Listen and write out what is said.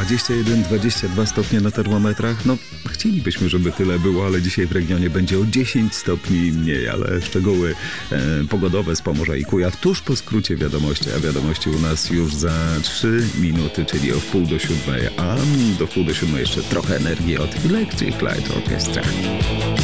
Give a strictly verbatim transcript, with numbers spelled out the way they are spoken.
dwadzieścia jeden dwadzieścia dwa stopnie na termometrach. No, chcielibyśmy, żeby tyle było, ale dzisiaj w regionie będzie o dziesięć stopni mniej, ale szczegóły e, pogodowe z Pomorza i Kujaw tuż po skrócie wiadomości, a wiadomości u nas już za trzy minuty, czyli o wpół do siódmej, a do wpół do siódmej jeszcze trochę energii od Electric Light Orchestra.